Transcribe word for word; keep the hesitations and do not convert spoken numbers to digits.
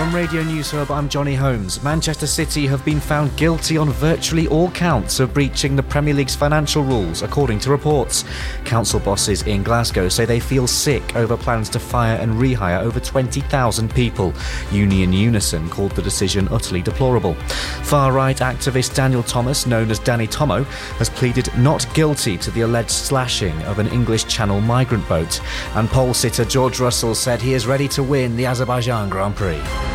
From Radio News Hub, I'm Johnny Holmes. Manchester City have been found guilty on virtually all counts of breaching the Premier League's financial rules, according to reports. Council bosses in Glasgow say they feel sick over plans to fire and rehire over twenty thousand people. Union Unison called the decision utterly deplorable. Far-right activist Daniel Thomas, known as Danny Tomo, has pleaded not guilty to the alleged slashing of an English Channel migrant boat. And pole sitter George Russell said he is ready to win the Azerbaijan Grand Prix.